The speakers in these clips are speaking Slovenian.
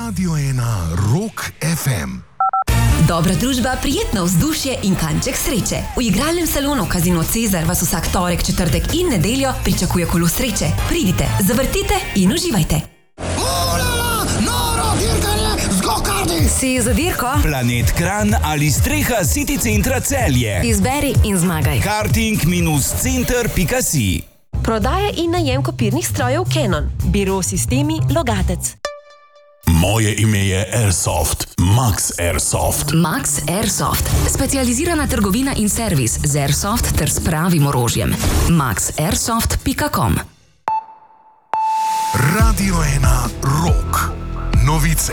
Radio 1 Rock FM. Dobra družba, prijetno vzdušje in kanček sreče. V igralnem salonu Casino Cezar vas vsak torek, četrtek in nedeljo pričakuje kolo sreče. Pridite, zavrtite in uživajte. Noro dirkanje z go-karti! Si za dirko? Planet Kranj ali streha City centra Celje. Izberi in zmagaj. Karting-center.si. Prodaja in najem kopirnih strojev Canon. Biro Sistemi Logatec. Moje ime je Airsoft, Max Airsoft. Max Airsoft. Specializirana trgovina in servis z Airsoft ter s pravim orožjem. maxairsoft.com. Radio 1 Rock. Novice.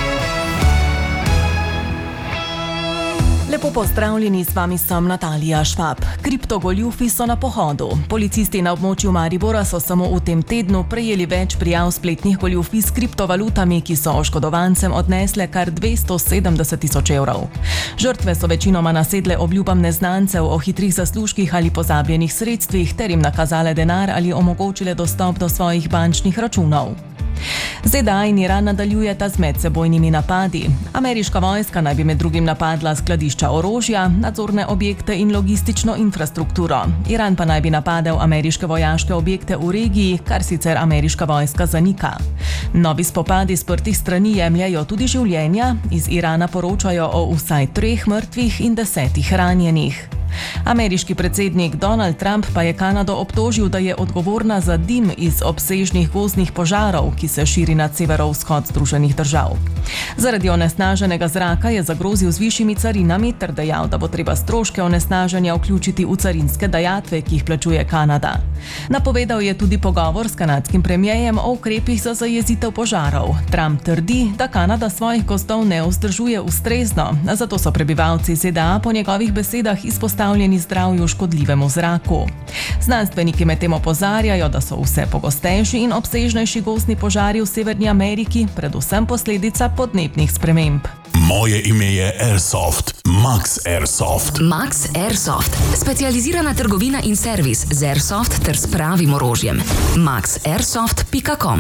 Lepo pozdravljeni, z vami sem Natalija Švab. Kriptogoljufi so na pohodu. Policisti na območju Maribora so samo v tem tednu prejeli več prijav spletnih goljufij s kriptovalutami, ki so oškodovancem odnesle kar 270 tisoč evrov. Žrtve so večinoma nasedle obljubam neznancev o hitrih zaslužkih ali pozabljenih sredstvih ter jim nakazale denar ali omogočile dostop do svojih bančnih računov. ZDA in Iran nadaljujeta z medsebojnimi napadi. Ameriška vojska naj bi med drugim napadla skladišča orožja, nadzorne objekte in logistično infrastrukturo. Iran pa naj bi napadel ameriške vojaške objekte v regiji, kar sicer ameriška vojska zanika. Novi spopadi sprtih strani jemljajo tudi življenja. Iz Irana poročajo o vsaj 3 mrtvih in 10 ranjenih. Ameriški predsednik Donald Trump pa je Kanado obtožil, da je odgovorna za dim iz obsežnih gozdnih požarov, ki se širi nad severovzhod Združenih držav. Zaradi onesnaženega zraka je zagrozil z višjimi carinami ter dejal, da bo treba stroške onesnaženja vključiti v carinske dajatve, ki jih plačuje Kanada. Napovedal je tudi pogovor s kanadskim premierjem o ukrepih za zajezitev požarov. Trump trdi, da Kanada svojih gozdov ne vzdržuje ustrezno, zato so prebivalci ZDA po njegovih besedah izpostavljeni zdravju škodljivemu zraku. Znanstveniki medtem opozarjajo, da so vse pogostejši in obsežnejši gozdni požari v Severni Ameriki, predvsem posledica podnebnih sprememb. Moje ime je Airsoft, Max Airsoft. Max Airsoft. Specializirana trgovina in servis z Airsoft ter s pravim orožjem. maxairsoft.com.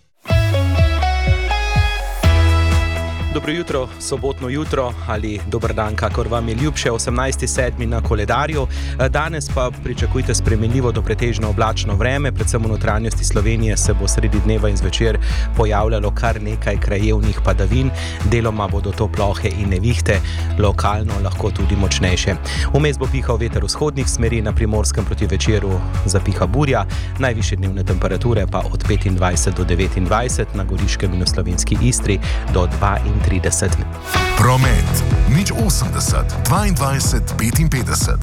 Dobro jutro, sobotno jutro ali dober dan, kakor vam je ljubše, 18.7. na koledarju. Danes pa pričakujte spremenljivo do pretežno oblačno vreme, predvsem v notranjosti Slovenije se bo sredi dneva in zvečer pojavljalo kar nekaj krajevnih padavin, deloma bodo to plohe in nevihte, lokalno lahko tudi močnejše. Vmes bo pihal veter vzhodnih smeri, na Primorskem proti večeru zapiha burja, najvišje dnevne temperature pa od 25 do 29, na Goriškem in v slovenski Istri do 32. Promet, 080 22 55.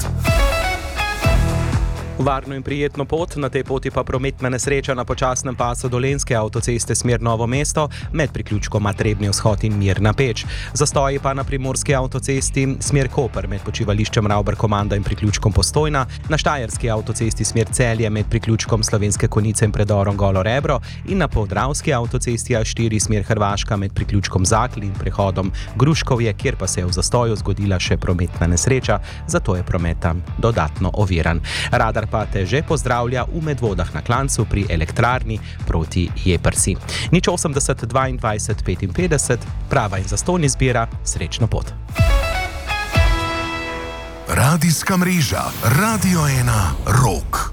Varno in prijetno pot, na tej poti pa prometna nesreča na počasnem pasu Dolenjske avtoceste smer Novo mesto med priključkoma Trebnji vzhod in Mirna Peč. Zastoji pa na Primorski avtocesti smer Koper med počivališčem Ravbar Komanda in priključkom Postojna, na Štajerski avtocesti smer Celje med priključkom Slovenske Konjice in predorom Golo Rebro in na Podravski avtocesti A4 smer Hrvaška med priključkom Zakli in prehodom Gruškovje, kjer pa se je v zastoju zgodila še prometna nesreča, zato je promet tam dodatno oviran. Radar pa te že pozdravlja v Medvodah na Klancu pri elektrarni proti Jeprsi. 080 22 55, prava in zastonj izbira, srečno pot. Radijska mreža Radio 1 Rock.